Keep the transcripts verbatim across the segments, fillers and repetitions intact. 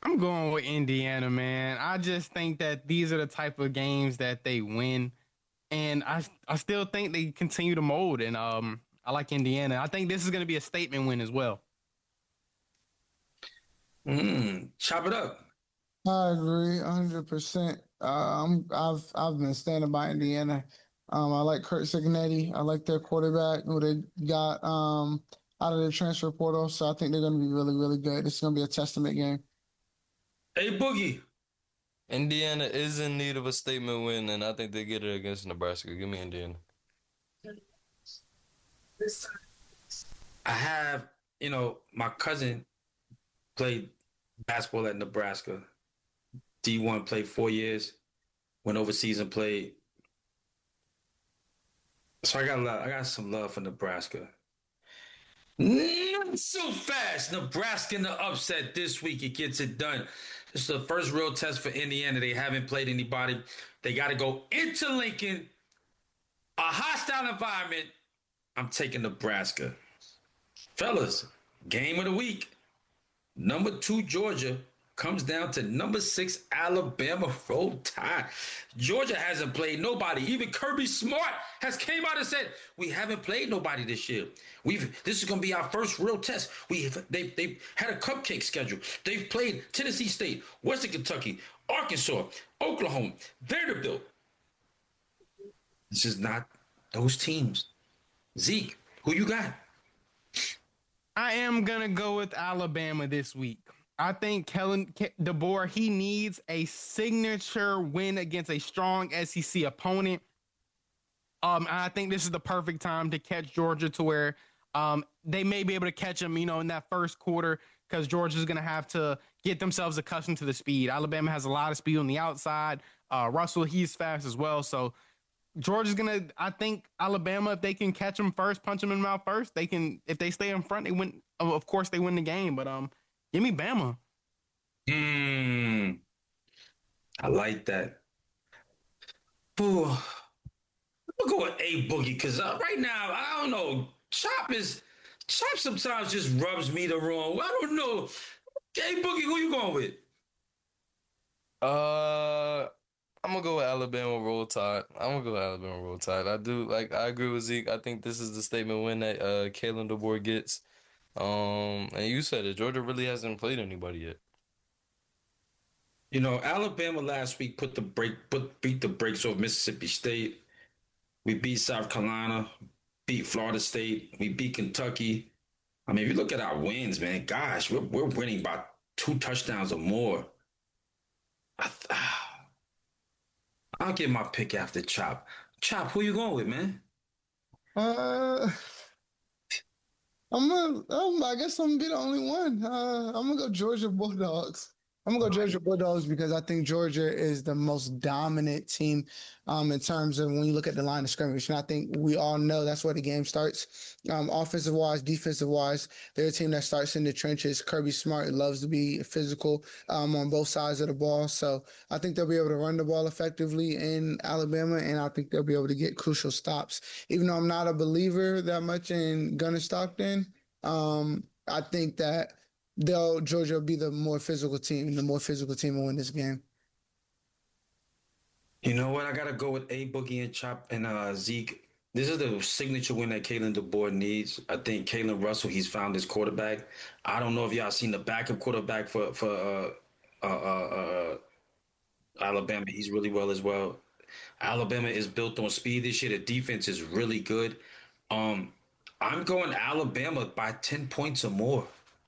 I'm going with Indiana, man. I just think that these are the type of games that they win, and I I still think they continue to mold. And um, I like Indiana. I think this is going to be a statement win as well. Mm, chop it up. I agree, one hundred percent. Uh, I'm, I've I've been standing by Indiana. Um, I like Kurt Signetti. I like their quarterback who they got um, out of the transfer portal. So I think they're going to be really, really good. It's going to be a testament game. Hey, Boogie. Indiana is in need of a statement win, and I think they get it against Nebraska. Give me Indiana. I have, you know, my cousin played basketball at Nebraska. D one played four years, went overseas and played. So I got a lot, I got some love for Nebraska. Not so fast. Nebraska in the upset this week. It gets it done. This is the first real test for Indiana. They haven't played anybody. They got to go into Lincoln, a hostile environment. I'm taking Nebraska. Fellas, game of the week. Number two, Georgia, comes down to number six, Alabama. Roll Tide. Georgia hasn't played nobody. Even Kirby Smart has came out and said, we haven't played nobody this year. We've this is gonna be our first real test. We've they've they've had a cupcake schedule. They've played Tennessee State, Western Kentucky, Arkansas, Oklahoma, Vanderbilt. This is not those teams. Zeke, who you got? I am gonna go with Alabama this week. I think Kellen Ke- DeBoer he needs a signature win against a strong S E C opponent. Um, and I think this is the perfect time to catch Georgia to where um they may be able to catch them, you know, in that first quarter because Georgia's gonna have to get themselves accustomed to the speed. Alabama has a lot of speed on the outside. Uh, Russell he's fast as well, so Georgia's gonna. I think Alabama, if they can catch them first, punch them in the mouth first, they can. If they stay in front, they win. Of course, they win the game. But um, give me Bama. Hmm, I like that. Ooh, I'm gonna go with A Boogie because uh, right now I don't know. Chop is Chop sometimes just rubs me the wrong. I don't know. A Boogie, who you going with? Uh, I'm gonna go with Alabama Roll Tide. I'm gonna go with Alabama Roll Tide. I do like. I agree with Zeke. I think this is the statement win that uh Kalen DeBoer gets. Um, and you said it. Georgia really hasn't played anybody yet. You know, Alabama last week put the break, put beat the brakes off Mississippi State. We beat South Carolina, beat Florida State, we beat Kentucky. I mean, if you look at our wins, man, gosh, we're we're winning by two touchdowns or more. I, I'll get my pick after Chop. Chop, who you going with, man? Uh, I'm gonna, um, I guess I'm gonna be the only one. Uh, I'm gonna go Georgia Bulldogs. I'm gonna go Georgia Bulldogs because I think Georgia is the most dominant team um, in terms of when you look at the line of scrimmage. And I think we all know that's where the game starts. Um, offensive wise, defensive wise, they're a team that starts in the trenches. Kirby Smart loves to be physical um, on both sides of the ball. So I think they'll be able to run the ball effectively in Alabama, and I think they'll be able to get crucial stops. Even though I'm not a believer that much in Gunner Stockton, um, I think that they'll Georgia will be the more physical team. The more physical team will win this game. You know what? I gotta go with A Boogie and Chop and uh, Zeke. This is the signature win that Kalen DeBoer needs. I think Kalen Russell, he's found his quarterback. I don't know if y'all seen the backup quarterback for for uh, uh, uh, uh, Alabama. He's really well as well. Alabama is built on speed this year. The defense is really good. Um, I'm going Alabama by ten points or more.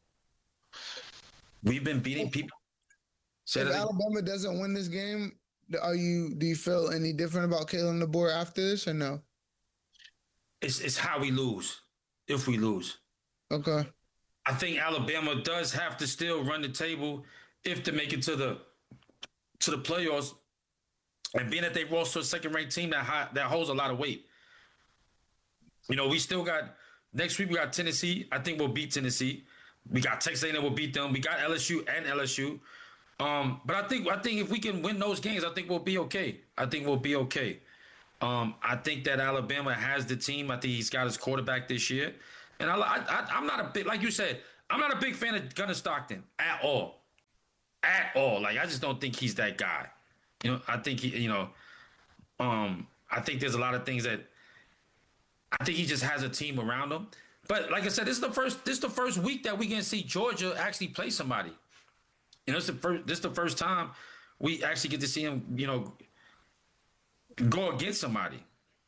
We've been beating people. Say If that again. Alabama doesn't win this game, are you do you feel any different about Kalen DeBoer after this or no? It's, it's how we lose, if we lose. Okay. I think Alabama does have to still run the table if to make it to the to the playoffs. And being that they lost to a second ranked team that high, that holds a lot of weight. You know, we still got next week we got Tennessee. I think we'll beat Tennessee. We got Texas A and M will beat them. We got L S U and L S U. Um, but I think I think if we can win those games, I think we'll be okay. I think we'll be okay. Um, I think that Alabama has the team. I think he's got his quarterback this year, and I, I, I I'm not a big like you said. I'm not a big fan of Gunnar Stockton at all, at all. Like I just don't think he's that guy. You know, I think he, you know, um, I think there's a lot of things that I think he just has a team around him. But like I said, this is the first this is the first week that we can see Georgia actually play somebody. You know, it's the first this is the first time we actually get to see him, you know, go against somebody.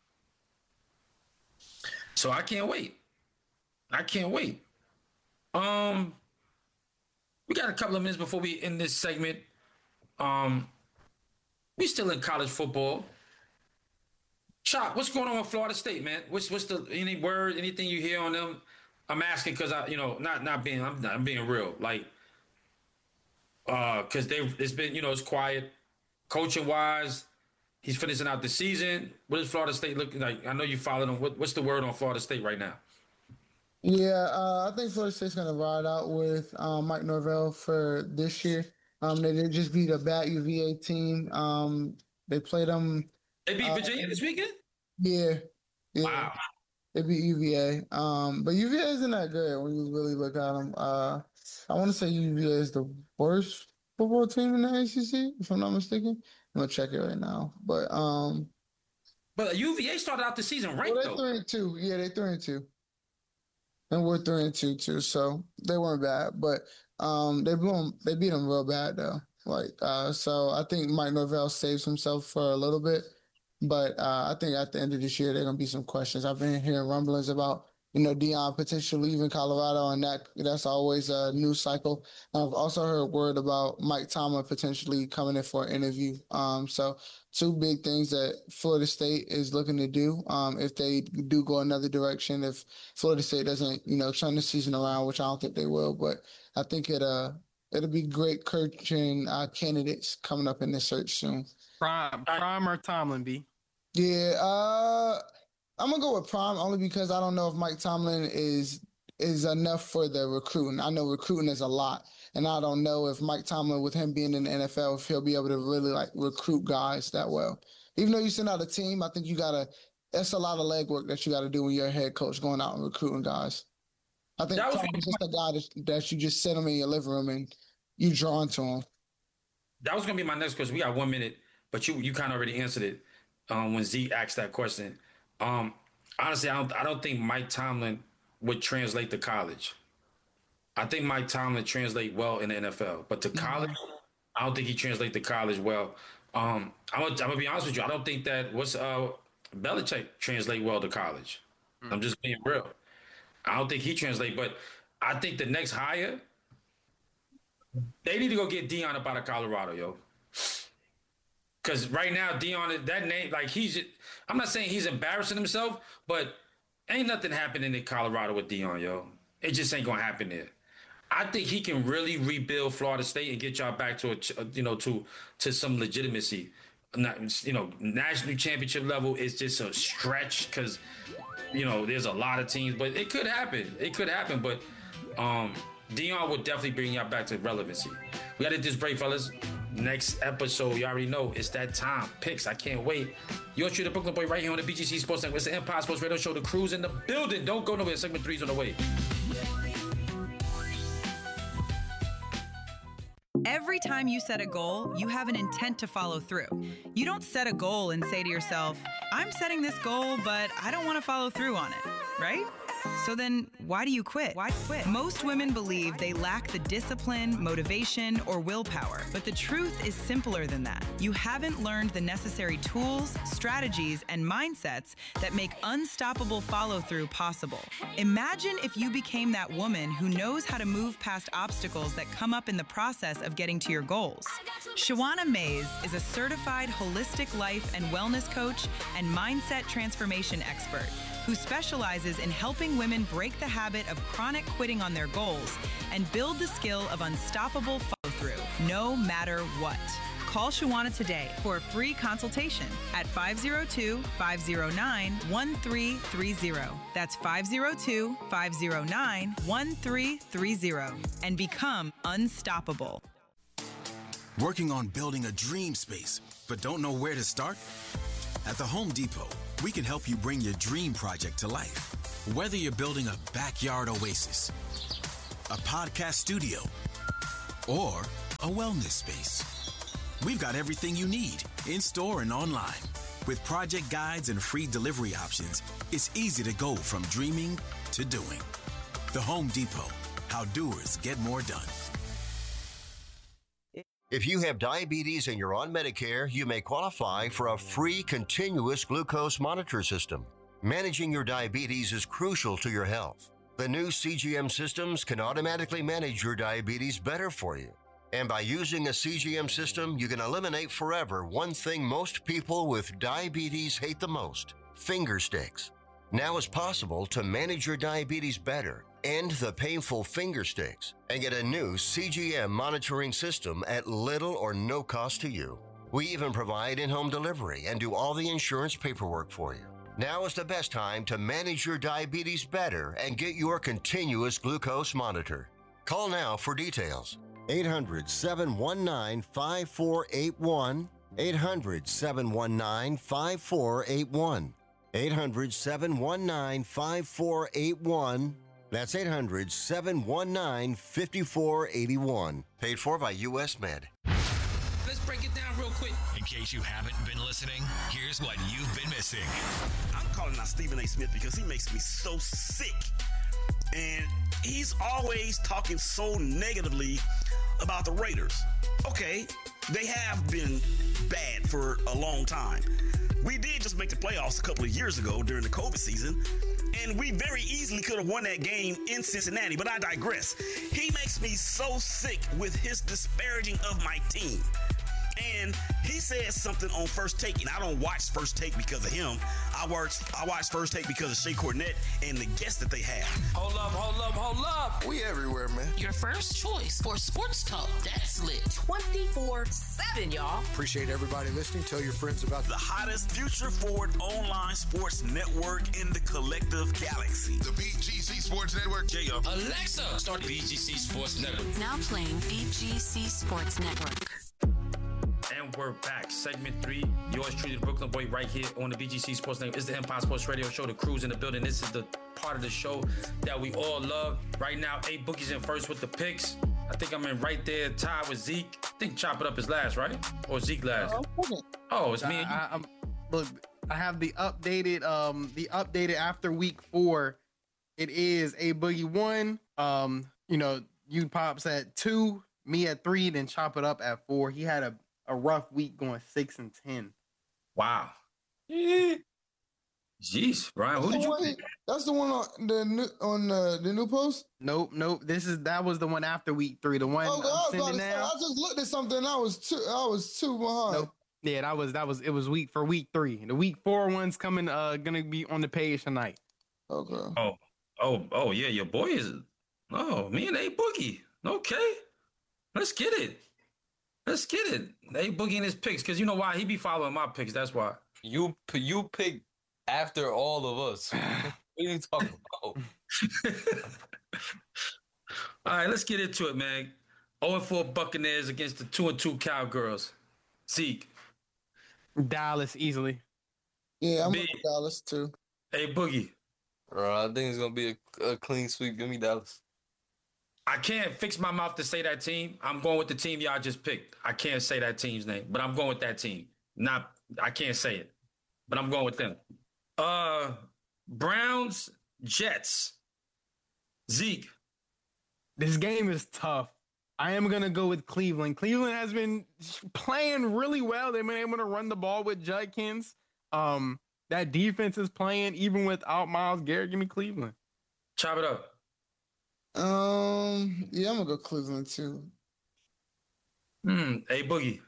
So I can't wait. I can't wait. Um, we got a couple of minutes before we end this segment. Um, we still in college football. Chop, what's going on with Florida State, man? What's what's the any word, anything you hear on them? I'm asking because I, you know, not not being, I'm, I'm being real, like, uh, because they it's been, you know, it's quiet, coaching wise. He's finishing out the season. What is Florida State looking like? I know you followed them. What, what's the word on Florida State right now? Yeah, uh, I think Florida State's going to ride out with um, Mike Norvell for this year. Um, they did just beat a bad U V A team. Um, they played them. They beat uh, Virginia this weekend? Yeah. yeah. Wow. They beat U V A. Um, but U V A isn't that good when you really look at them. Uh, I want to say U V A is the worst football team in the A C C, if I'm not mistaken. I'm going to check it right now. But um, But U V A started out the season right, well, though. they're three and two. Yeah, they're three and two. And we're three and two too, so they weren't bad, but um, they blew 'em, they beat them real bad though. Like, uh, so I think Mike Norvell saves himself for a little bit, but uh, I think at the end of this year there are gonna be some questions. I've been hearing rumblings about, you know, Deion potentially leaving Colorado, and that that's always a news cycle. I've also heard word about Mike Tomlin potentially coming in for an interview. Um, so two big things that Florida State is looking to do. Um, if they do go another direction, if Florida State doesn't, you know, turn the season around, which I don't think they will, but I think it uh it'll be great coaching uh, candidates coming up in this search soon. Prime, Prime or Tomlin, B? Yeah, uh, I'm gonna go with Prime only because I don't know if Mike Tomlin is is enough for the recruiting. I know recruiting is a lot, and I don't know if Mike Tomlin, with him being in the N F L, if he'll be able to really like recruit guys that well. Even though you send out a team, I think you gotta. That's a lot of legwork that you got to do when you're a head coach going out and recruiting guys. I think That was- Tomlin's just a guy that, that you just sit him in your living room and you drawn to him. That was gonna be my next question. We got one minute, but you you kind of already answered it um, when Zeke asked that question. Um, honestly, I don't I don't think Mike Tomlin would translate to college. I think Mike Tomlin translate well in the N F L, but to college, I don't think he translate to college well. Um, I'm gonna, I'm gonna be honest with you. I don't think that what's uh Belichick translate well to college. Mm. I'm just being real. I don't think he translate, but I think the next hire, they need to go get Deion up out of Colorado, yo. Because right now, Deion, that name, like he's, I'm not saying he's embarrassing himself, but ain't nothing happening in Colorado with Deion, yo. It just ain't gonna happen there. I think he can really rebuild Florida State and get y'all back to a, you know, to to some legitimacy. Not, you know, national championship level is just a stretch because, you know, there's a lot of teams, but it could happen. It could happen, but um, Deion would definitely bring y'all back to relevancy. We got to this break, fellas. Next episode, you already know it's that time. Picks, I can't wait. You're true, the Brooklyn Boy, right here on the B G C Sports Network. It's the Empire Sports Radio Show. The crew's in the building. Don't go nowhere. Segment three's on the way. Every time you set a goal, you have an intent to follow through. You don't set a goal and say to yourself, I'm setting this goal, but I don't want to follow through on it, right? So then why do you quit? Why quit? Most women believe they lack the discipline, motivation, or willpower. But the truth is simpler than that. You haven't learned the necessary tools, strategies, and mindsets that make unstoppable follow-through possible. Imagine if you became that woman who knows how to move past obstacles that come up in the process of getting to your goals. Shawana Mays is a certified holistic life and wellness coach and mindset transformation expert who specializes in helping women break the habit of chronic quitting on their goals and build the skill of unstoppable follow-through, no matter what. Call Shawana today for a free consultation at five oh two, five oh nine, one three three oh. That's five oh two, five oh nine, one three three oh and become unstoppable. Working on building a dream space, but don't know where to start? At the Home Depot, we can help you bring your dream project to life. Whether you're building a backyard oasis, a podcast studio, or a wellness space. We've got everything you need in store and online. With project guides and free delivery options, it's easy to go from dreaming to doing. The Home Depot, how doers get more done. If you have diabetes and you're on Medicare, you may qualify for a free continuous glucose monitor system. Managing your diabetes is crucial to your health. The new C G M systems can automatically manage your diabetes better for you. And by using a C G M system, you can eliminate forever one thing most people with diabetes hate the most: finger sticks. Now it's possible to manage your diabetes better, end the painful finger sticks, and get a new C G M monitoring system at little or no cost to you. We even provide in-home delivery and do all the insurance paperwork for you. Now is the best time to manage your diabetes better and get your continuous glucose monitor. Call now for details. eight hundred, seven one nine, five four eight one. eight hundred, seven one nine, five four eight one. eight hundred, seven one nine, five four eight one. That's eight hundred, seven one nine, five four eight one. Paid for by U S Med. Let's break it down real quick. In case you haven't been listening, here's what you've been missing. I'm calling out Stephen A. Smith because he makes me so sick. And he's always talking so negatively about the Raiders. Okay, they have been bad for a long time. We did just make the playoffs a couple of years ago during the COVID season, and we very easily could have won that game in Cincinnati, but I digress. He makes me so sick with his disparaging of my team. And he says something on First Take, and I don't watch First Take because of him. I watch I watch First Take because of Shea Cornett and the guests that they have. Hold up, hold up, hold up. We everywhere, man. Your first choice for sports talk that's lit twenty-four seven, y'all. Appreciate everybody listening. Tell your friends about the hottest future forward online sports network in the collective galaxy. The B G C Sports Network. J O. Alexa, start the B G C Sports Network. Now playing B G C Sports Network. And we're back. Segment three. Yours truly, the Brooklyn Boy, right here on the B G C Sports Network. It's the Empire Sports Radio Show. The crew's in the building. This is the part of the show that we all love. Right now, A Boogie's in first with the picks. I think I'm in right there, tied with Zeke. I think Chop It Up is last, right? Or Zeke last? Oh, oh it's me. I, I, I'm, look, I have the updated, um, the updated after week four. It is A Boogie one. Um, you know, you Pops at two, me at three, then Chop It Up at four. He had a A rough week going six and ten. Wow. Jeez, Brian, who That's did the you one- pick? That's the one on the new on uh, the new post. Nope, nope. This is that was the one after week three. The one Oh, I'm God, I, was about sending to say, now. I just looked at something. I was two. I was two behind. Nope. Yeah, that was that was it was week for week three. The week four one's coming. Uh, gonna be on the page tonight. Okay. Oh, oh, oh, yeah. Your boy is. Oh, me and A Boogie. Okay, let's get it. Let's get it. A Boogie in his picks, because you know why? He be following my picks. That's why. You you pick after all of us. What are you talking about? All right, let's get into it, man. oh and four Buccaneers against the two and two Cowgirls. Zeke. Dallas easily. Yeah, I'm B. with Dallas too. A Boogie. Bro, I think it's gonna be a, a clean sweep. Give me Dallas. I can't fix my mouth to say that team. I'm going with the team y'all just picked. I can't say that team's name, but I'm going with that team. Not, I can't say it, but I'm going with them. Uh, Browns, Jets. Zeke. This game is tough. I am gonna go with Cleveland. Cleveland has been playing really well. They've been able to run the ball with Judkins. Um, that defense is playing even without Myles Garrett. Give me Cleveland. Chop it up. Um, yeah, I'm gonna go Cleveland too. Hmm. A Boogie.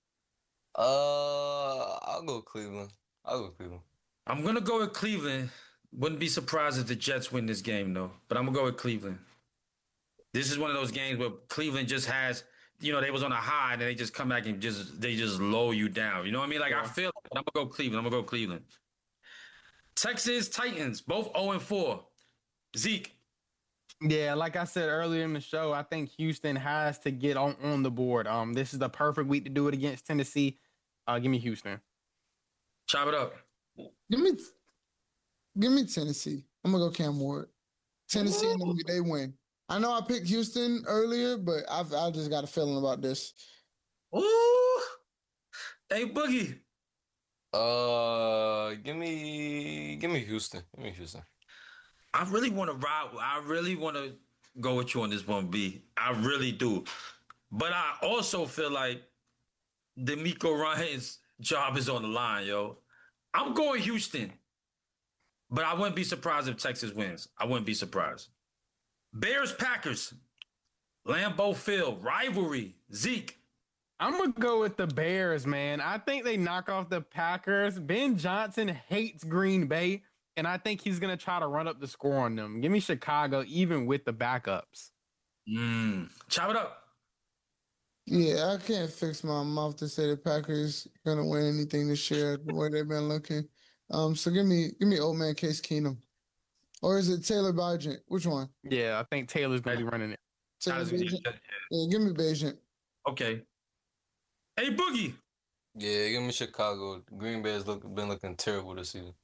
Uh, I'll go Cleveland. I'll go Cleveland. I'm gonna go with Cleveland. Wouldn't be surprised if the Jets win this game though. But I'm gonna go with Cleveland. This is one of those games where Cleveland just has, you know, they was on a high and they just come back and just they just low you down. You know what I mean? Like yeah. I feel. I'm gonna go Cleveland. I'm gonna go Cleveland. Texans, Titans, both oh and four. Zeke. Yeah, like I said earlier in the show, I think Houston has to get on, on the board. Um, this is the perfect week to do it against Tennessee. Uh, give me Houston. Chop it up. Give me, give me Tennessee. I'm gonna go Cam Ward. Tennessee, and they win. I know I picked Houston earlier, but I've I just got a feeling about this. Ooh. Hey, Boogie. Uh, give me, give me Houston. Give me Houston. I really want to ride. I really want to go with you on this one, B. I really do. But I also feel like DeMeco Ryans' job is on the line, yo. I'm going Houston. But I wouldn't be surprised if Texas wins. I wouldn't be surprised. Bears, Packers. Lambeau Field. Rivalry. Zeke. I'm going to go with the Bears, man. I think they knock off the Packers. Ben Johnson hates Green Bay, and I think he's going to try to run up the score on them. Give me Chicago, even with the backups. Mm. Chop it up. Yeah, I can't fix my mouth to say the Packers gonna win anything this year the way they've been looking. Um, so give me give me old man Case Keenum, or is it Taylor Bagent? Which one? Yeah, I think Taylor's gonna be running it. Taylor Bagent? Yeah, give me Bagent. Okay. Hey, Boogie. Yeah, give me Chicago. Green Bay has look, been looking terrible this season.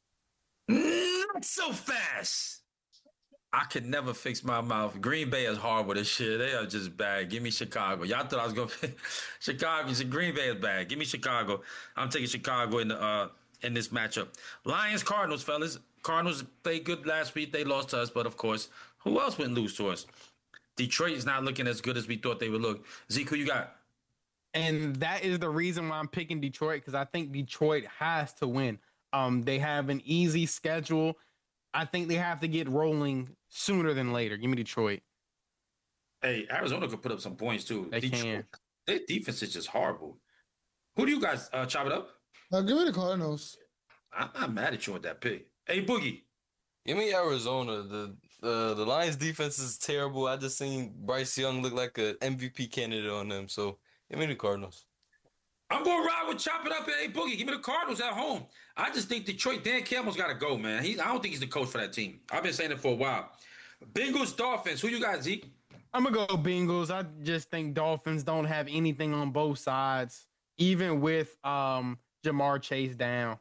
Not so fast. I could never fix my mouth. Green Bay is horrible this shit. They are just bad. Give me Chicago. Y'all thought I was going to Chicago. You said Green Bay is bad. Give me Chicago. I'm taking Chicago in the uh in this matchup. Lions, Cardinals, fellas. Cardinals played good last week. They lost to us, but of course, who else wouldn't lose to us? Detroit is not looking as good as we thought they would look. Zeke, who you got? And that is the reason why I'm picking Detroit, because I think Detroit has to win. Um, they have an easy schedule. I think they have to get rolling sooner than later. Give me Detroit. Hey, Arizona could put up some points too. They Detroit, can. Their defense is just horrible. Who do you guys uh, chop it up? Uh, give me the Cardinals. I'm not mad at you with that pick. Hey, Boogie. Give me Arizona. The uh, the Lions defense is terrible. I just seen Bryce Young look like an M V P candidate on them. So give me the Cardinals. I'm going to ride with Chop It Up and Hey Boogie. Give me the Cardinals at home. I just think Detroit, Dan Campbell's got to go, man. He, I don't think he's the coach for that team. I've been saying it for a while. Bengals, Dolphins. Who you got, Zeke? I'm going to go Bengals. I just think Dolphins don't have anything on both sides, even with um, Jamar Chase down.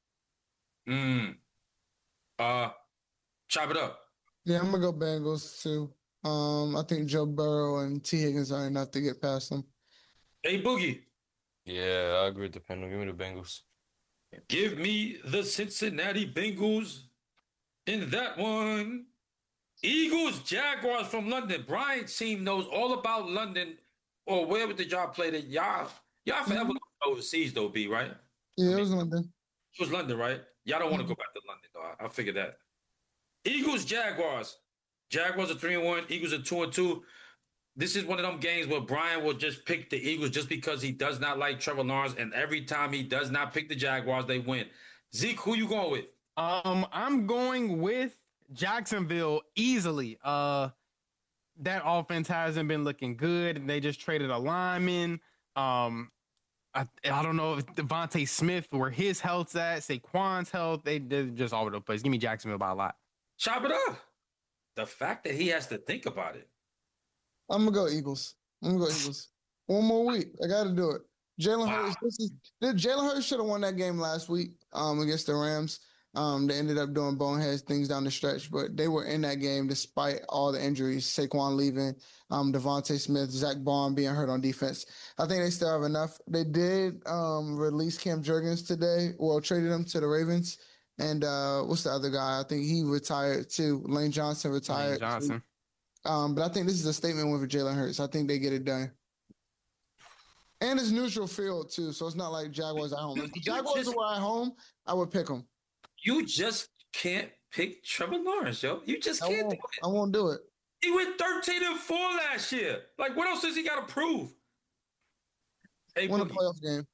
Mm. Uh, Chop It Up. Yeah, I'm going to go Bengals too. Um, I think Joe Burrow and T. Higgins are enough to get past them. Hey, Boogie. Yeah, I agree with the panel. Give me the Bengals. Give me the Cincinnati Bengals in that one. Eagles, Jaguars from London. Brian's team knows all about London, or where did y'all play that? Y'all, y'all forever mm-hmm. overseas though, B, right? Yeah, I mean, it was London. It was London, right? Y'all don't want to go back to London, though. I, I figured that. Eagles, Jaguars. Jaguars are three and one. Eagles are two and two. This is one of them games where Brian will just pick the Eagles just because he does not like Trevor Lawrence, and every time he does not pick the Jaguars, they win. Zeke, who you going with? Um, I'm going with Jacksonville easily. Uh, that offense hasn't been looking good. They just traded a lineman. Um, I I don't know if Devontae Smith, where his health's at, Saquon's health, they they're just all over the place. Give me Jacksonville by a lot. Chop it up. The fact that he has to think about it. I'm gonna go Eagles. I'm gonna go Eagles. One more week. I got to do it. Jalen wow. Hurts. This is Jalen Hurts should have won that game last week um, against the Rams. Um, they ended up doing bonehead things down the stretch, but they were in that game despite all the injuries. Saquon leaving, um, Devontae Smith, Zach Bond being hurt on defense. I think they still have enough. They did um, release Cam Jurgens today. Well, traded him to the Ravens. And uh, what's the other guy? I think he retired too. Lane Johnson retired. Lane Johnson. Too. Um, but I think this is a statement win for Jalen Hurts. I think they get it done. And it's neutral field too, so it's not like Jaguars at home. If the Jaguars were at home, I would pick them. You just can't pick Trevor Lawrence, yo. You just I can't won't, do it. I won't do it. He went thirteen and four last year. Like, what else does he got to prove? Hey, won a playoff game.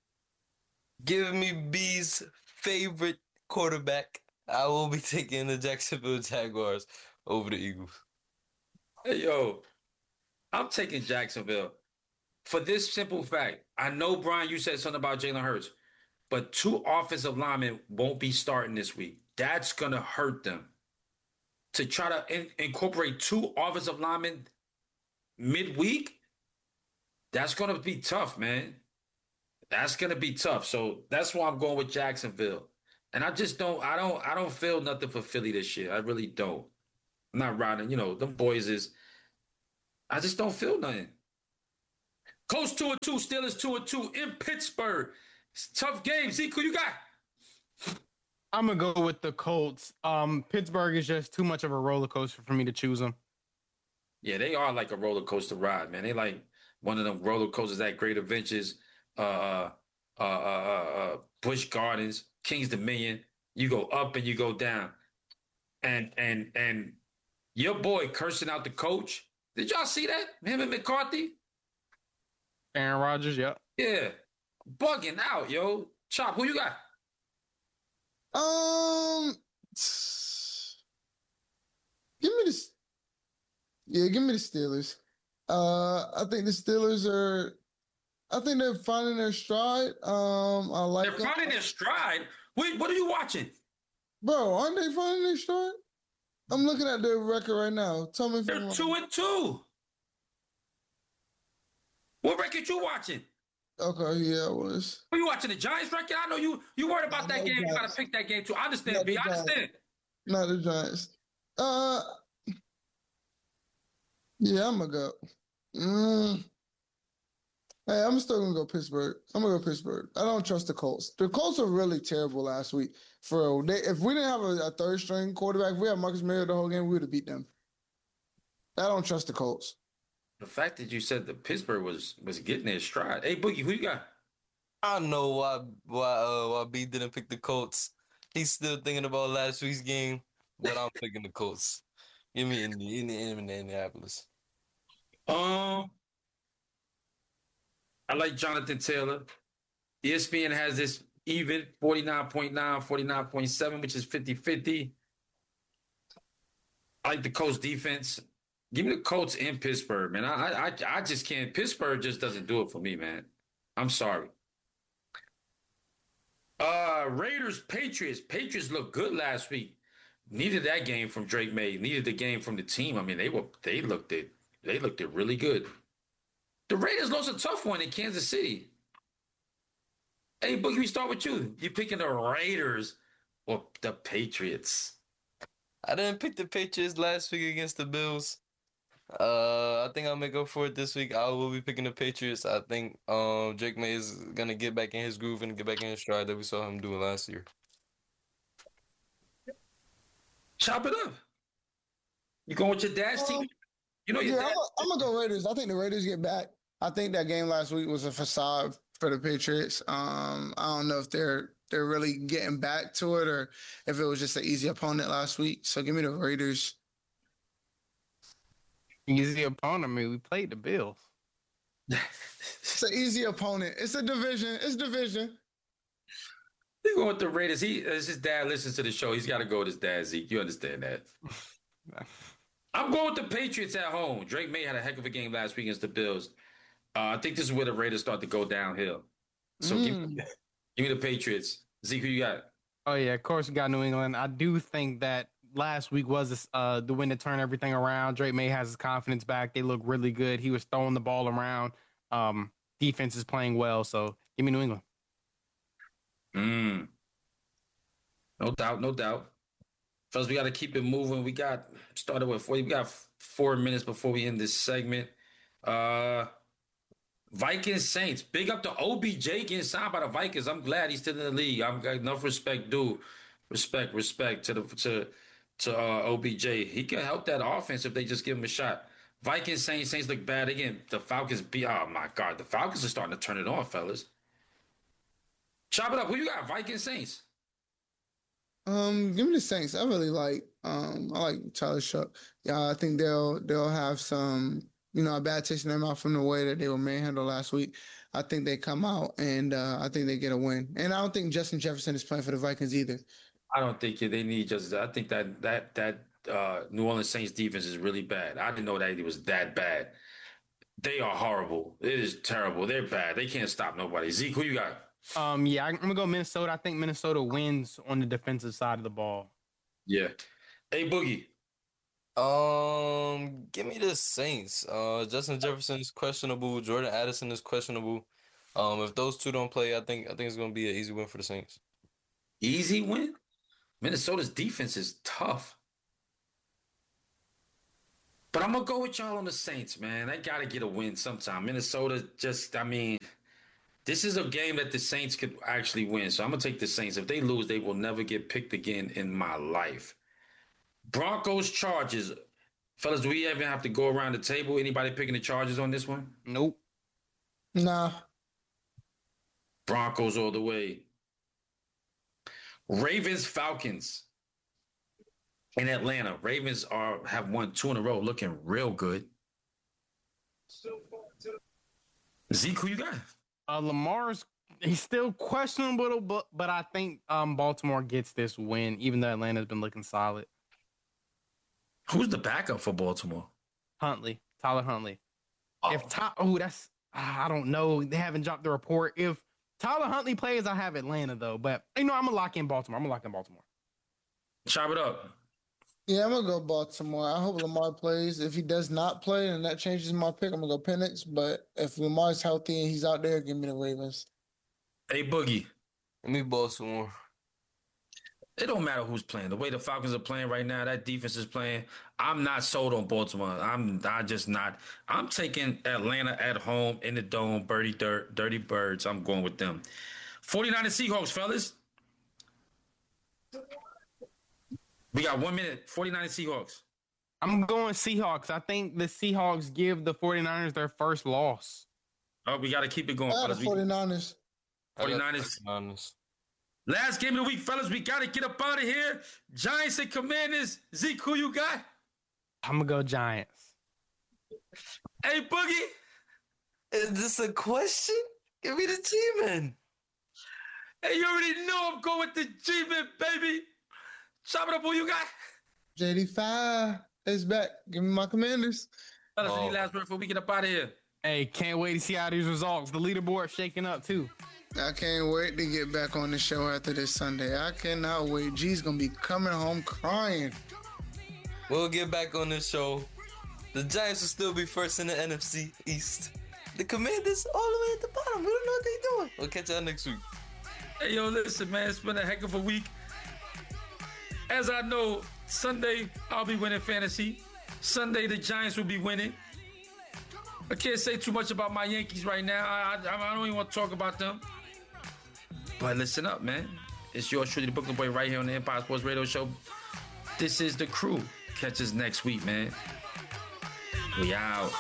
Give me B's favorite quarterback. I will be taking the Jacksonville Jaguars over the Eagles. Hey, yo, I'm taking Jacksonville for this simple fact. I know, Brian, you said something about Jalen Hurts, but two offensive linemen won't be starting this week. That's going to hurt them. To try to in- incorporate two offensive linemen midweek, that's going to be tough, man. That's going to be tough. So that's why I'm going with Jacksonville. And I just don't, I don't, I don't feel nothing for Philly this year. I really don't. I'm not riding, you know, them boys is, I just don't feel nothing. Colts two and two, Steelers two and two in Pittsburgh. It's a tough game. Zeke, who you got? I'm gonna go with the Colts. Um, Pittsburgh is just too much of a roller coaster for me to choose them. Yeah, they are like a roller coaster ride, man. They like one of them roller coasters at Great Adventures, uh, uh, uh, uh, uh, Busch Gardens, Kings Dominion. You go up and you go down, and and and your boy cursing out the coach. Did y'all see that? Him and McCarthy. Aaron Rodgers, yep. Yeah, bugging out, yo. Chop, who you got? Um, give me the yeah, give me the Steelers. Uh, I think the Steelers are. I think they're finding their stride. Um, I like. They're finding their stride. Wait, what are you watching, bro? Aren't they finding their stride? I'm looking at their record right now. Tell me if they're I'm two and two. What record you watching? Okay, yeah, I was. Who you watching? The Giants record? I know you. You worried about that game. You gotta pick that game too. I understand, B. I understand. Not the Giants. Uh, yeah, I'm gonna go. Mm. Hey, I'm still gonna go Pittsburgh. I'm gonna go Pittsburgh. I don't trust the Colts. The Colts were really terrible last week. For real. They, if we didn't have a, a third string quarterback, if we had Marcus Mariota the whole game, we would have beat them. I don't trust the Colts. The fact that you said that Pittsburgh was was getting their stride. Hey, Boogie, who you got? I know why why uh, why B didn't pick the Colts. He's still thinking about last week's game, but I'm picking the Colts. Give me in the in the Indianapolis. Um, I like Jonathan Taylor. E S P N has this even forty-nine point nine, forty-nine point seven, which is fifty-fifty. I like the Colts defense. Give me the Colts in Pittsburgh, man. I, I I just can't. Pittsburgh just doesn't do it for me, man. I'm sorry. Uh, Raiders, Patriots. Patriots looked good last week. Needed that game from Drake May. Needed the game from the team. I mean, they were they looked it. They looked it really good. The Raiders lost a tough one in Kansas City. Hey, Boogie, we start with you. You picking the Raiders or the Patriots? I didn't pick the Patriots last week against the Bills. Uh, I think I'll make up for it this week. I will be picking the Patriots. I think um Drake May is gonna get back in his groove and get back in his stride that we saw him do last year. Chop it up. You going with your dad's team? You know your yeah, dad. I'm, I'm gonna go Raiders. I think the Raiders get back. I think that game last week was a facade for the Patriots. Um, I don't know if they're they're really getting back to it or if it was just an easy opponent last week. So give me the Raiders. Easy opponent. I mean, we played the Bills. It's an easy opponent. It's a division. It's division. You going with the Raiders? He, as his dad listens to the show, he's got to go with his dad, Zeke. You understand that? I'm going with the Patriots at home. Drake May had a heck of a game last week against the Bills. Uh, I think this is where the Raiders start to go downhill. So mm. give, me, give me the Patriots. Zeke, who you got? Oh, yeah, of course we got New England. I do think that last week was uh, the win to turn everything around. Drake May has his confidence back. They look really good. He was throwing the ball around. Um, defense is playing well. So give me New England. Mm. No doubt, no doubt. First, we got to keep it moving. We got started with four. We got four minutes before we end this segment. Uh, Vikings Saints. Big up to O B J getting signed by the Vikings. I'm glad he's still in the league. I'm got enough respect due. Respect, respect to the to to uh, O B J. He can help that offense if they just give him a shot. Vikings Saints. Saints look bad again. The Falcons be. Oh my God, the Falcons are starting to turn it on, fellas. Chop it up. Who you got? Vikings Saints. Um, give me the Saints. I really like um I like Tyler Shuck. Yeah, I think they'll they'll have some, you know, a bad taste in their mouth from the way that they were manhandled last week. I think they come out and uh, I think they get a win. And I don't think Justin Jefferson is playing for the Vikings either. I don't think they need just. I think that that that uh, New Orleans Saints defense is really bad. I didn't know that it was that bad. They are horrible. It is terrible. They're bad. They can't stop nobody. Zeke, who you got? Um, yeah, I'm gonna go Minnesota. I think Minnesota wins on the defensive side of the ball. Yeah. Hey, Boogie. Um, give me the Saints. Uh, Justin Jefferson is questionable. Jordan Addison is questionable. Um, if those two don't play, I think I think it's gonna be an easy win for the Saints. Easy win? Minnesota's defense is tough. But I'm going to go with y'all on the Saints, man. They got to get a win sometime. Minnesota just, I mean, this is a game that the Saints could actually win. So I'm going to take the Saints. If they lose, they will never get picked again in my life. Broncos, Chargers. Fellas, do we even have to go around the table? Anybody picking the Chargers on this one? Nope. Nah. Broncos all the way. Ravens, Falcons. In Atlanta, Ravens are have won two in a row, looking real good. Zeke, who you got? Uh, Lamar's he's still questionable, but but I think um, Baltimore gets this win, even though Atlanta's been looking solid. Who's the backup for Baltimore? Huntley, Tyler Huntley. Oh. If Ty- oh, that's I don't know. They haven't dropped the report. If Tyler Huntley plays, I have Atlanta though. But you know, I'm gonna lock in Baltimore. I'm gonna lock in Baltimore. Chop it up. Yeah, I'm gonna go Baltimore. I hope Lamar plays. If he does not play, and that changes my pick, I'm gonna go Penix. But if Lamar's healthy and he's out there, give me the Ravens. Hey, Boogie. Give me Baltimore. It don't matter who's playing. The way the Falcons are playing right now, that defense is playing. I'm not sold on Baltimore. I'm I just not. I'm taking Atlanta at home in the dome. Birdie dirt, dirty birds. I'm going with them. forty-niners Seahawks, fellas. We got one minute. forty-niners Seahawks. I'm going Seahawks. I think the Seahawks give the forty-niners their first loss. Oh, we got to keep it going, I fellas. the forty-niners. forty-niners. forty-niners. Last game of the week, fellas. We got to get up out of here. Giants and Commanders. Zeke, who you got? I'm going to go Giants. Hey, Boogie. Is this a question? Give me the G-Men. Hey, you already know I'm going with the G-Men, baby. Chop it up, who you got? J D five is back. Give me my Commanders. Fellas, Oh. any last word before we get up out of here? Hey, can't wait to see how these results. The leaderboard shaking up too. I can't wait to get back on the show after this Sunday. I cannot wait. G's gonna be coming home crying. We'll get back on this show. The Giants will still be first in the N F C East. The Commanders all the way at the bottom. We don't know what they're doing. We'll catch y'all next week. Hey, yo, listen, man. It's been a heck of a week. As I know, Sunday, I'll be winning fantasy. Sunday, the Giants will be winning. I can't say too much about my Yankees right now. I, I, I don't even want to talk about them. But listen up, man. It's yours truly, the Brooklyn Boy, right here on the Empire Sports Radio Show. This is the crew. Catch us next week, man. We out.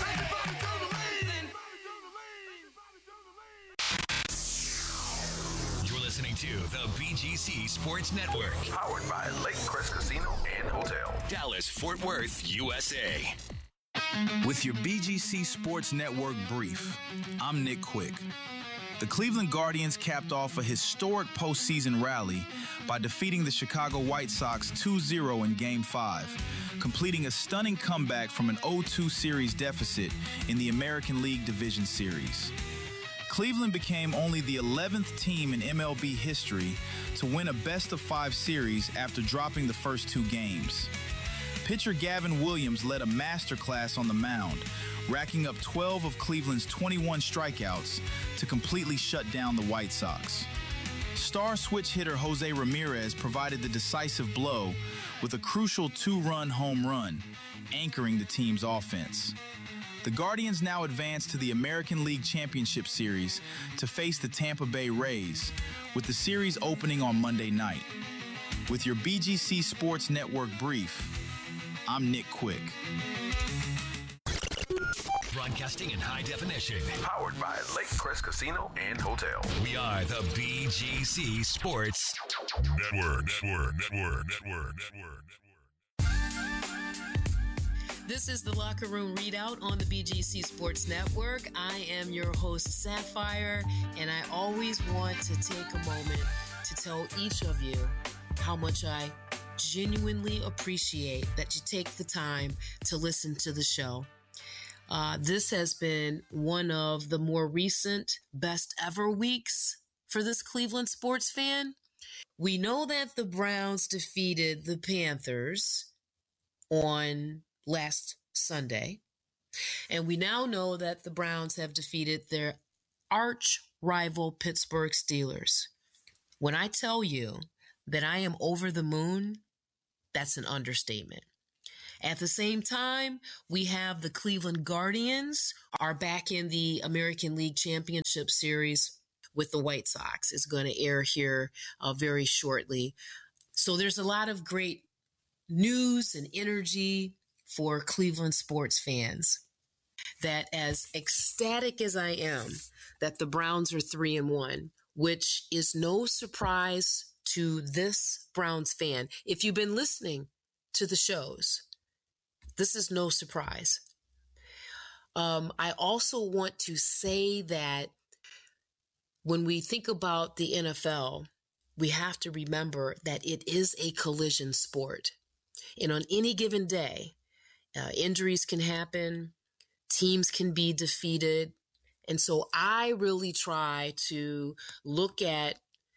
You're listening to the B G C Sports Network. Powered by Lake Crest Casino and Hotel. Dallas, Fort Worth, U S A. With your B G C Sports Network brief, I'm Nick Quick. The Cleveland Guardians capped off a historic postseason rally by defeating the Chicago White Sox two zero in Game five, completing a stunning comeback from an oh two series deficit in the American League Division Series. Cleveland became only the eleventh team in M L B history to win a best-of-five series after dropping the first two games. Pitcher Gavin Williams led a masterclass on the mound, racking up twelve of Cleveland's twenty-one strikeouts to completely shut down the White Sox. Star switch hitter Jose Ramirez provided the decisive blow with a crucial two-run home run, anchoring the team's offense. The Guardians now advance to the American League Championship Series to face the Tampa Bay Rays, with the series opening on Monday night. With your B G C Sports Network brief, I'm Nick Quick. Broadcasting in high definition. Powered by Lake Crest Casino and Hotel. We are the B G C Sports Network, network, network, network, network, This is the Locker Room Readout on the B G C Sports Network. I am your host, Sapphire, and I always want to take a moment to tell each of you how much I genuinely appreciate that you take the time to listen to the show. Uh, this has been one of the more recent best ever weeks for this Cleveland sports fan. We know that the Browns defeated the Panthers on last Sunday, and we now know that the Browns have defeated their arch rival Pittsburgh Steelers. When I tell you that I am over the moon, that's an understatement. At the same time, we have the Cleveland Guardians are back in the American League Championship Series with the White Sox. It's going to air here uh, very shortly. So there's a lot of great news and energy for Cleveland sports fans. That as ecstatic as I am that the Browns are three and one, which is no surprise to this Browns fan. If you've been listening to the shows, this is no surprise. Um, I also want to say that when we think about the N F L, we have to remember that it is a collision sport. And on any given day, uh, injuries can happen, teams can be defeated. And so I really try to look at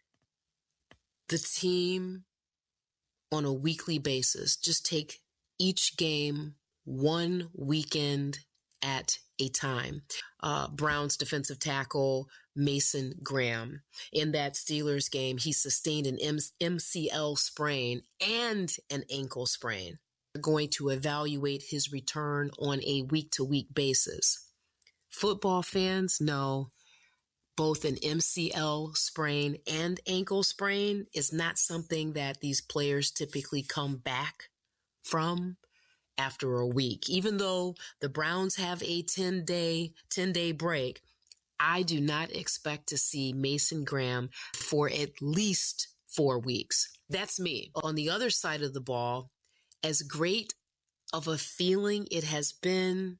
the team on a weekly basis. Just take each game one weekend at a time. Uh, Browns defensive tackle Mason Graham. In that Steelers game, he sustained an M- MCL sprain and an ankle sprain. We're going to evaluate his return on a week-to-week basis. Football fans know both an M C L sprain and ankle sprain is not something that these players typically come back from after a week. Even though the Browns have a ten-day ten-day break, I do not expect to see Mason Graham for at least four weeks. That's me. On the other side of the ball, as great of a feeling it has been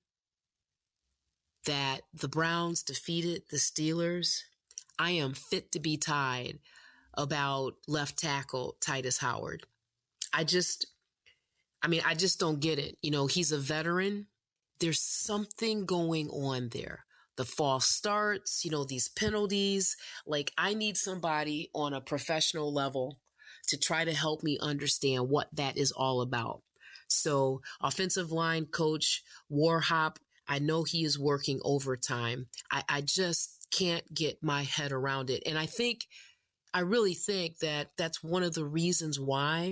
that the Browns defeated the Steelers, I am fit to be tied about left tackle Titus Howard. I just, I mean, I just don't get it. You know, he's a veteran. There's something going on there. The false starts, you know, these penalties. Like, I need somebody on a professional level to try to help me understand what that is all about. So, offensive line coach Warhop, I know he is working overtime. I, I just can't get my head around it. And I think, I really think that that's one of the reasons why,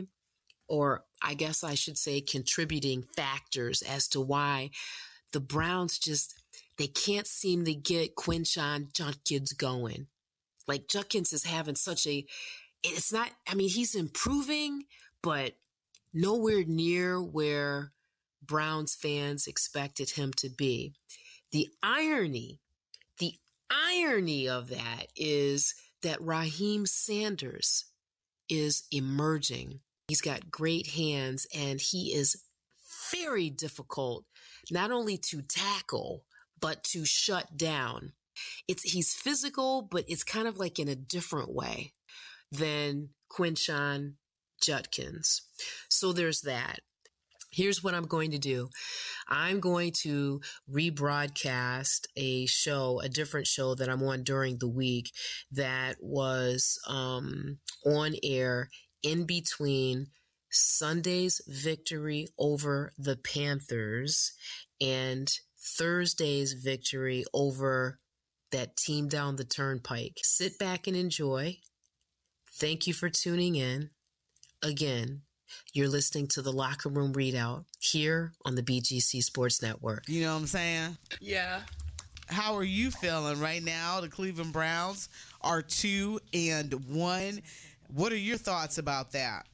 or I guess I should say contributing factors as to why the Browns just, they can't seem to get Quinshon Judkins going. Like, Judkins is having such a, it's not, I mean, he's improving, but nowhere near where Browns fans expected him to be. The irony, the irony of that is that Raheem Sanders is emerging. He's got great hands, and he is very difficult not only to tackle, but to shut down. It's he's physical, but it's kind of like in a different way than Quinshon Judkins. So there's that. Here's what I'm going to do. I'm going to rebroadcast a show, a different show that I'm on during the week that was um, on air in between Sunday's victory over the Panthers and Thursday's victory over that team down the turnpike. Sit back and enjoy. Thank you for tuning in. Again, you're listening to the Locker Room Readout here on the B G C Sports Network. You know what I'm saying? Yeah. How are you feeling right now? The Cleveland Browns are two and one. What are your thoughts about that?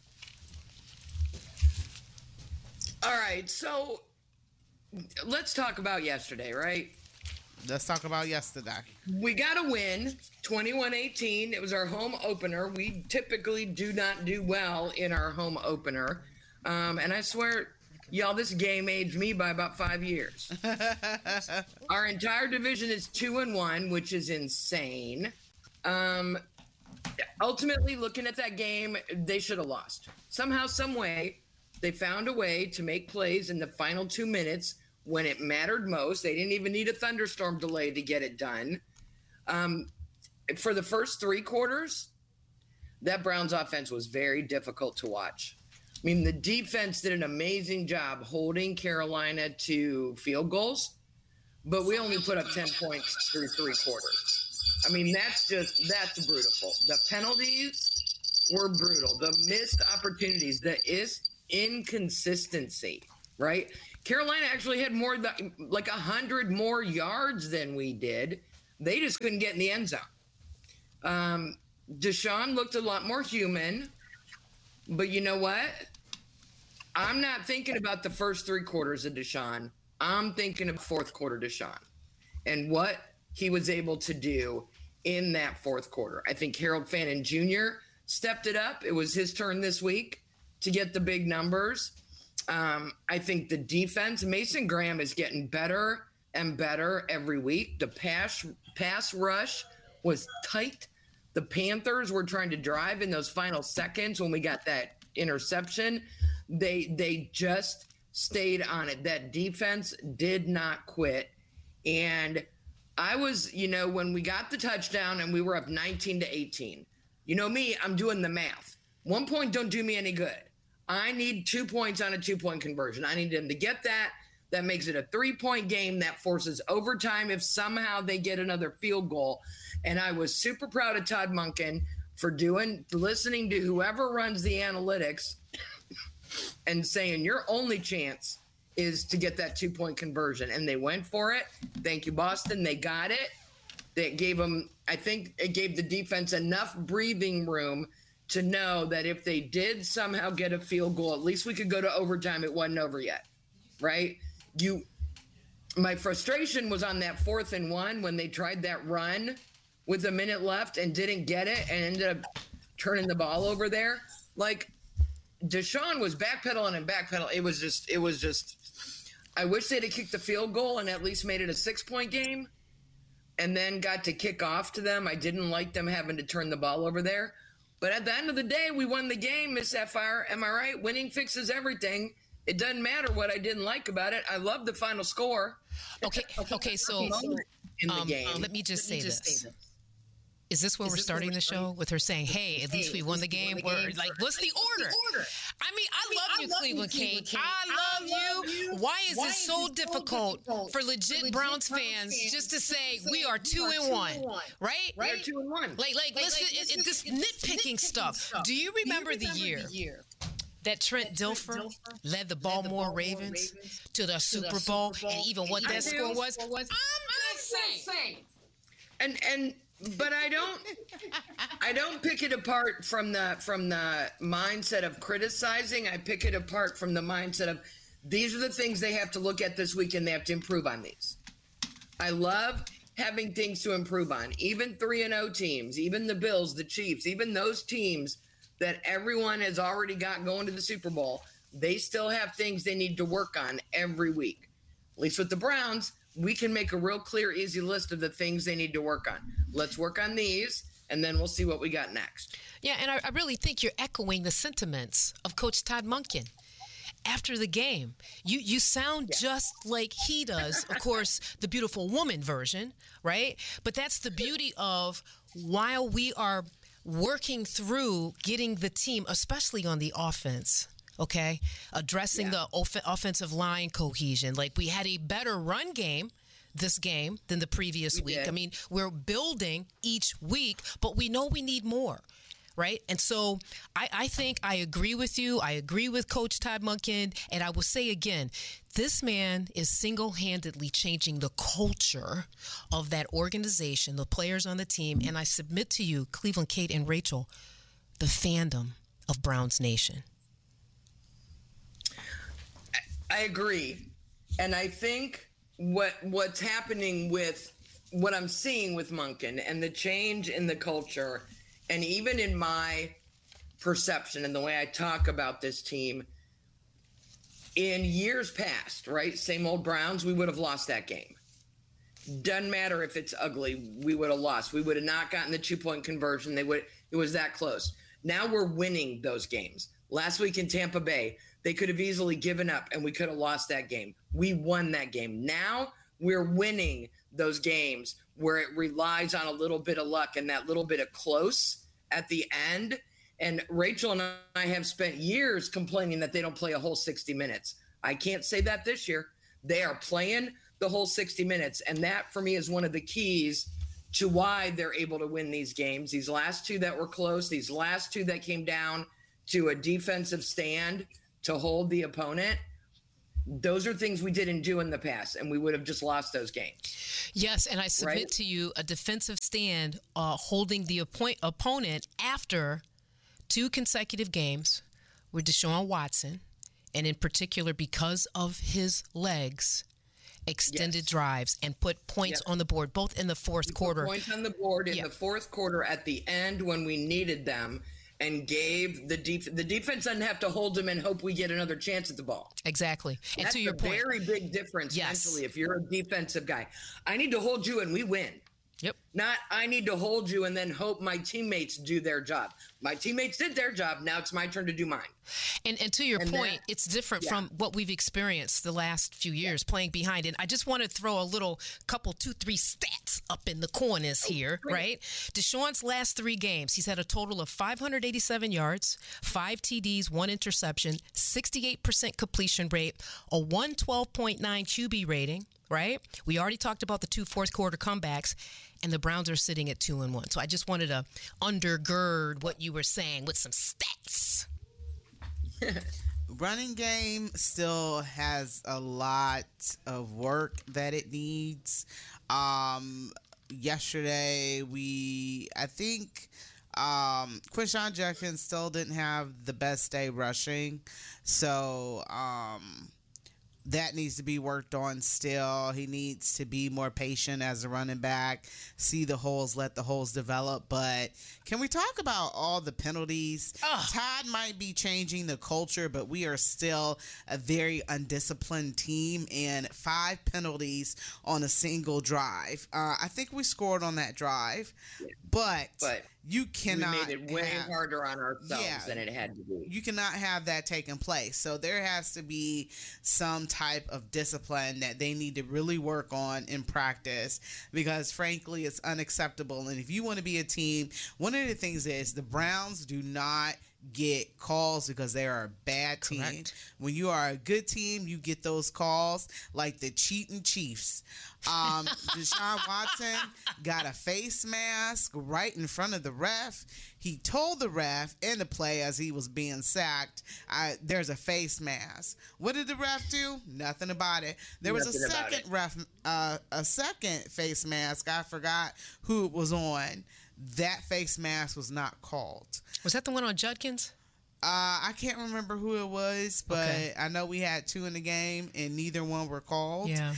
All right, so let's talk about yesterday, right? Let's talk about yesterday. We got a win, twenty-one eighteen. It was our home opener. We typically do not do well in our home opener. Um, and I swear, y'all, this game aged me by about five years. Our entire division is two and one, which is insane. Um, ultimately, looking at that game, they should have lost. Somehow, some way, they found a way to make plays in the final two minutes when it mattered most. They didn't even need a thunderstorm delay to get it done. Um, for the first three quarters, that Browns offense was very difficult to watch. I mean, the defense did an amazing job holding Carolina to field goals, but we only put up ten points through three quarters. I mean, that's just, that's brutal. The penalties were brutal. The missed opportunities, the is, inconsistency, right? Carolina actually had more than like a hundred more yards than we did. They just couldn't get in the end zone. Um, Deshaun looked a lot more human, but you know what? I'm not thinking about the first three quarters of Deshaun. I'm thinking of fourth quarter Deshaun and what he was able to do in that fourth quarter. I think Harold Fannin Junior stepped it up. It was his turn this week to get the big numbers. Um, I think the defense, Mason Graham is getting better and better every week. The pass pass rush was tight. The Panthers were trying to drive in those final seconds when we got that interception. They they just stayed on it. That defense did not quit. And I was, you know, when we got the touchdown and we were up nineteen to eighteen, you know me, I'm doing the math. One point don't do me any good. I need two points on a two-point conversion. I need them to get that. That makes it a three-point game. That forces overtime if somehow they get another field goal. And I was super proud of Todd Monken for doing, listening to whoever runs the analytics and saying your only chance is to get that two-point conversion. And they went for it. Thank you, Boston. They got it. That gave them, I think it gave the defense enough breathing room to know that if they did somehow get a field goal, at least we could go to overtime. It wasn't over yet, right? You, my frustration was on that fourth and one when they tried that run with a minute left and didn't get it and ended up turning the ball over there. Like Deshaun was backpedaling and backpedaling. It was just, it was just, I wish they'd have kicked the field goal and at least made it a six point game and then got to kick off to them. I didn't like them having to turn the ball over there. But at the end of the day, we won the game, Miss Sapphire. Am I right? Winning fixes everything. It doesn't matter what I didn't like about it. I love the final score. Okay, okay, so in the um, game. let me just Let me say just this. say this. Is this where Is we're this starting where we're the show with her saying, "Hey, at least we won the game"? We're like, what's the order? I mean, I love you, Cleveland Kate. I love you. Why is it so difficult for legit Browns fans just to say we are two and one, right? Right? Two and one. Like, like, let's just, it, it, this nitpicking stuff. Do you remember the year that Trent Dilfer led the Baltimore Ravens to the Super Bowl, and even what that score was? I'm just saying. And and but I don't I don't pick it apart from the from the mindset of criticizing. I pick it apart from the mindset of these are the things they have to look at this week and they have to improve on these. I love having things to improve on. Even three and oh teams, even the Bills, the Chiefs, even those teams that everyone has already got going to the Super Bowl, they still have things they need to work on every week. At least with the Browns, we can make a real clear, easy list of the things they need to work on. Let's work on these, and then we'll see what we got next. Yeah, and I, I really think you're echoing the sentiments of Coach Todd Monken. After the game, you you sound yeah. just like he does. Of course, the beautiful woman version, right? But that's the beauty of while we are working through getting the team, especially on the offense, okay, addressing yeah. the off- offensive line cohesion. Like we had a better run game this game than the previous we week. Did. I mean, we're building each week, but we know we need more. Right. And so I, I think I agree with you. I agree with Coach Todd Monken. And I will say again, this man is single-handedly changing the culture of that organization, the players on the team. And I submit to you, Cleveland Kate and Rachel, the fandom of Browns Nation. I agree. And I think what what's happening with what I'm seeing with Monken and the change in the culture, and even in my perception and the way I talk about this team, in years past, right? Same old Browns, we would have lost that game. Doesn't matter if it's ugly, we would have lost. We would have not gotten the two-point conversion. They would. It was that close. Now we're winning those games. Last week in Tampa Bay, they could have easily given up and we could have lost that game. We won that game. Now we're winning those games where it relies on a little bit of luck and that little bit of close at the end. And Rachel and I have spent years complaining that they don't play a whole sixty minutes. I can't say that this year. They are playing the whole sixty minutes. And that for me is one of the keys to why they're able to win these games. These last two that were close, these last two that came down to a defensive stand to hold the opponent, those are things we didn't do in the past, and we would have just lost those games. Yes, and I submit Right? to you a defensive stand uh, holding the oppo- opponent after two consecutive games with Deshaun Watson, and in particular because of his legs, extended drives and put points Yep. on the board, both in the fourth quarter. Points on the board in Yeah. the fourth quarter at the end when we needed them, and gave the def- the defense doesn't have to hold them and hope we get another chance at the ball. Exactly. And That's to your a point, very big difference Yes. mentally if you're a defensive guy. I need to hold you and we win. Yep. Not I need to hold you and then hope my teammates do their job. My teammates did their job. Now it's my turn to do mine. And and to your And point, that- it's different yeah. from what we've experienced the last few years playing behind. And I just want to throw a little couple, two, three stats up in the corners here, right? Deshaun's last three games, he's had a total of five hundred eighty-seven yards, five T Ds, one interception, sixty-eight percent completion rate, a one twelve point nine Q B rating, right? We already talked about the two fourth quarter comebacks, and the Browns are sitting at two and one. So I just wanted to undergird what you were saying with some stats. Running game still has a lot of work that it needs. Um, yesterday, we, I think, um, Quinshon Judkins still didn't have the best day rushing. So, um, that needs to be worked on still. He needs to be more patient as a running back, see the holes, let the holes develop. But can we talk about all the penalties? Todd might be changing the culture, but we are still a very undisciplined team, and five penalties on a single drive. Uh, I think we scored on that drive, but, But you cannot we made it way have- harder on ourselves Yeah. than it had to be. You cannot have that taking place. So there has to be some type of discipline that they need to really work on in practice, because frankly it's unacceptable. And if you want to be a team, one of the things is the Browns do not get calls because they are a bad team. Correct. When you are a good team, you get those calls like the cheating Chiefs. Um, Deshaun Watson got a face mask right in front of the ref. He told the ref in the play as he was being sacked, I, there's a face mask. What did the ref do? Nothing about it. There was Nothing a about second it. ref, uh, a second face mask. I forgot who it was on. That face mask was not called. Was that the one on Judkins? Uh, I can't remember who it was, but Okay. I know we had two in the game and neither one were called. Yeah.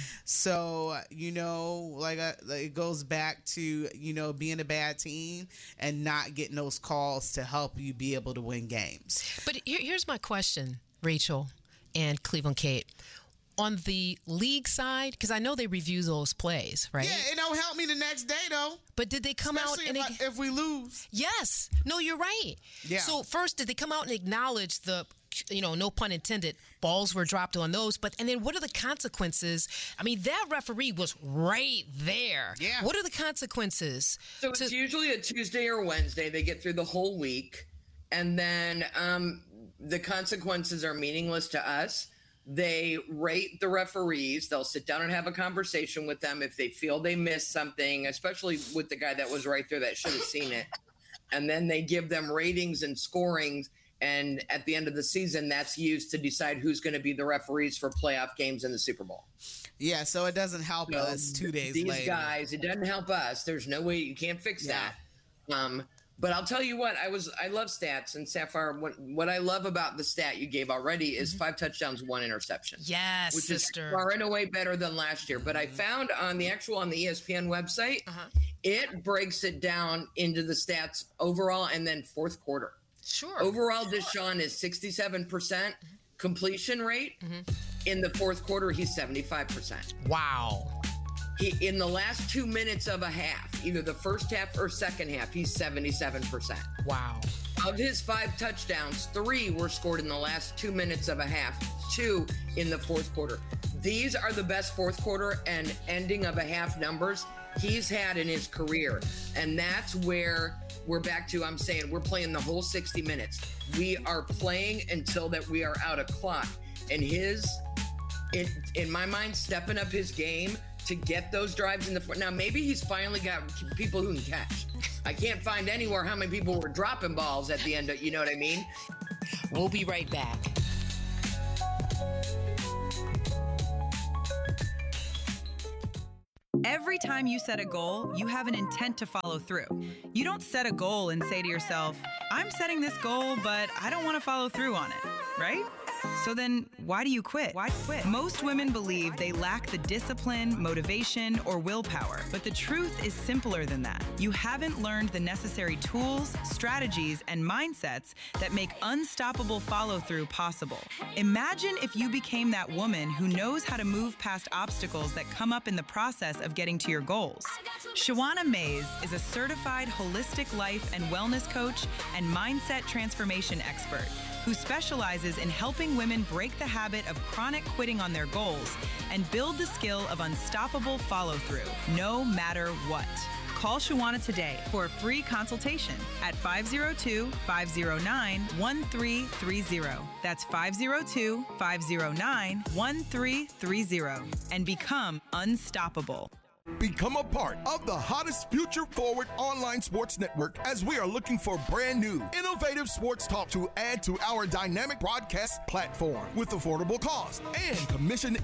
So, you know, like, uh, like it goes back to, you know, being a bad team and not getting those calls to help you be able to win games. But here, here's my question, Rachel and Cleveland Kate. On the league side, because I know they review those plays, right? Yeah, it don't help me the next day, though. But did they come Especially out and if, I- if we lose? Yes. No, you're right. Yeah. So first, did they come out and acknowledge the, you know, no pun intended, balls were dropped on those? But and then what are the consequences? I mean, that referee was right there. Yeah. What are the consequences? So it's to- usually a Tuesday or Wednesday. They get through the whole week, and then um, the consequences are meaningless to us. They rate the referees. They'll sit down and have a conversation with them if they feel they missed something, especially with the guy that was right there that should have seen it. And then they give them ratings and scorings. And at the end of the season, that's used to decide who's going to be the referees for playoff games in the Super Bowl. Yeah, so it doesn't help So us two days these later. guys, it doesn't help us. There's no way you can't fix Yeah. that. Um, but I'll tell you what, I was I love stats, and Sapphire. What what I love about the stat you gave already is five touchdowns, one interception. Yes, which sister. is far and away better than last year. But I found on the actual on the E S P N website, it breaks it down into the stats overall and then fourth quarter. Sure. Overall, Deshaun is sixty-seven percent completion rate. In the fourth quarter, he's seventy-five percent. Wow. He, in the last two minutes of a half, either the first half or second half, he's seventy-seven percent. Wow. Of his five touchdowns, three were scored in the last two minutes of a half, two in the fourth quarter. These are the best fourth quarter and ending of a half numbers he's had in his career. And that's where we're back to, I'm saying, we're playing the whole sixty minutes. We are playing until that we are out of clock. And his, in, in my mind, stepping up his game to get those drives in the front. Now, maybe he's finally got people who can catch. I can't find anywhere how many people were dropping balls at the end of, you know what I mean? We'll be right back. Every time you set a goal, you have an intent to follow through. You don't set a goal and say to yourself, I'm setting this goal, but I don't want to follow through on it, right? So then why do you quit? Why quit? Most women believe they lack the discipline, motivation, or willpower, but the truth is simpler than that. You haven't learned the necessary tools, strategies, and mindsets that make unstoppable follow-through possible. Imagine if you became that woman who knows how to move past obstacles that come up in the process of getting to your goals. Shawana Mays is a certified holistic life and wellness coach and mindset transformation expert who specializes in helping women break the habit of chronic quitting on their goals and build the skill of unstoppable follow-through, no matter what. Call Shawana today for a free consultation at five oh two, five oh nine, one three three oh. That's five oh two, five oh nine, one three three oh and become unstoppable. Become a part of the hottest future forward online sports network as we are looking for brand new, innovative sports talk to add to our dynamic broadcast platform with affordable cost and commission